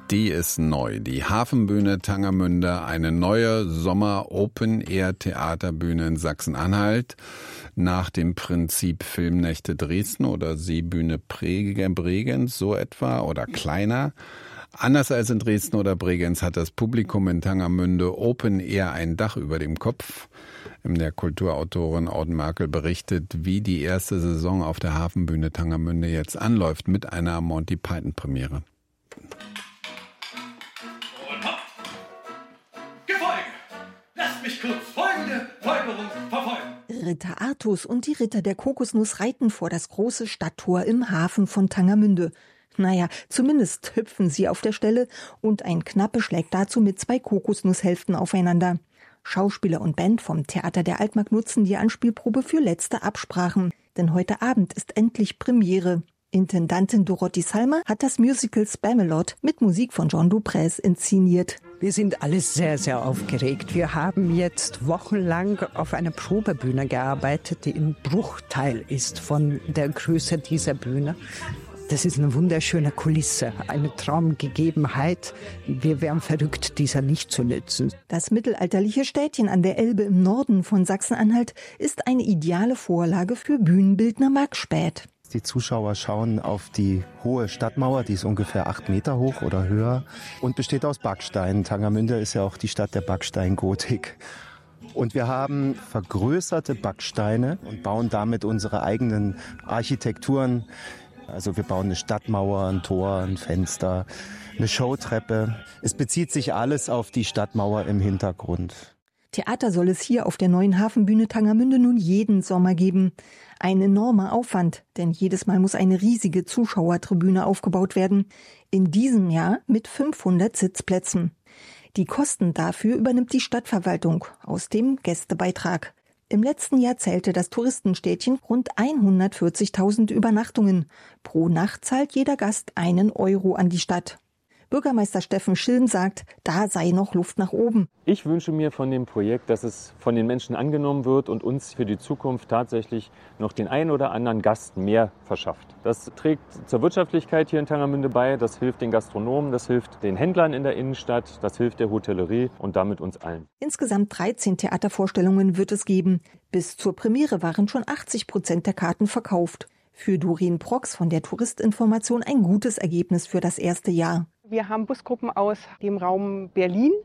Die ist neu. Die Hafenbühne Tangermünde, eine neue Sommer-Open-Air-Theaterbühne in Sachsen-Anhalt. Nach dem Prinzip Filmnächte Dresden oder Seebühne Bregenz, so etwa, oder kleiner. Anders als in Dresden oder Bregenz hat das Publikum in Tangermünde Open Air ein Dach über dem Kopf. Der Kulturautorin Auden Merkel berichtet, wie die erste Saison auf der Hafenbühne Tangermünde jetzt anläuft mit einer Monty Python Premiere. Lasst mich kurz folgende Folgerung verfolgen. Ritter Artus und die Ritter der Kokosnuss reiten vor das große Stadttor im Hafen von Tangermünde. Naja, zumindest hüpfen sie auf der Stelle und ein Knappe schlägt dazu mit 2 Kokosnusshälften aufeinander. Schauspieler und Band vom Theater der Altmark nutzen die Anspielprobe für letzte Absprachen. Denn heute Abend ist endlich Premiere. Intendantin Dorothee Salmer hat das Musical Spamalot mit Musik von John Duprez inszeniert. Wir sind alle sehr, sehr aufgeregt. Wir haben jetzt wochenlang auf einer Probebühne gearbeitet, die ein Bruchteil ist von der Größe dieser Bühne. Das ist eine wunderschöne Kulisse, eine Traumgegebenheit. Wir wären verrückt, dieser nicht zu nützen. Das mittelalterliche Städtchen an der Elbe im Norden von Sachsen-Anhalt ist eine ideale Vorlage für Bühnenbildner Marc Späth. Die Zuschauer schauen auf die hohe Stadtmauer, die ist ungefähr 8 Meter hoch oder höher und besteht aus Backstein. Tangermünde ist ja auch die Stadt der Backsteingotik. Und wir haben vergrößerte Backsteine und bauen damit unsere eigenen Architekturen. Also wir bauen eine Stadtmauer, ein Tor, ein Fenster, eine Showtreppe. Es bezieht sich alles auf die Stadtmauer im Hintergrund. Theater soll es hier auf der neuen Hafenbühne Tangermünde nun jeden Sommer geben. Ein enormer Aufwand, denn jedes Mal muss eine riesige Zuschauertribüne aufgebaut werden. In diesem Jahr mit 500 Sitzplätzen. Die Kosten dafür übernimmt die Stadtverwaltung aus dem Gästebeitrag. Im letzten Jahr zählte das Touristenstädtchen rund 140.000 Übernachtungen. Pro Nacht zahlt jeder Gast 1 Euro an die Stadt. Bürgermeister Steffen Schilm sagt, da sei noch Luft nach oben. Ich wünsche mir von dem Projekt, dass es von den Menschen angenommen wird und uns für die Zukunft tatsächlich noch den einen oder anderen Gast mehr verschafft. Das trägt zur Wirtschaftlichkeit hier in Tangermünde bei, das hilft den Gastronomen, das hilft den Händlern in der Innenstadt, das hilft der Hotellerie und damit uns allen. Insgesamt 13 Theatervorstellungen wird es geben. Bis zur Premiere waren schon 80% der Karten verkauft. Für Doreen Prox von der Touristinformation ein gutes Ergebnis für das erste Jahr. Wir haben Busgruppen aus dem Raum Berlin,